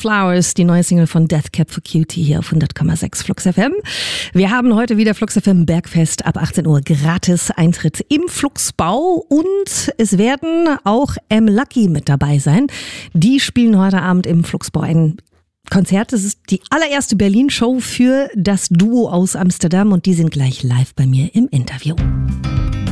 Flowers, die neue Single von Death Cab for Cutie hier auf 100,6 Flux FM. Wir haben heute wieder Flux FM Bergfest ab 18 Uhr gratis Eintritt im Fluxbau und es werden auch M-Lucky mit dabei sein. Die spielen heute Abend im Fluxbau ein Konzert. Das ist die allererste Berlin-Show für das Duo aus Amsterdam und die sind gleich live bei mir im Interview.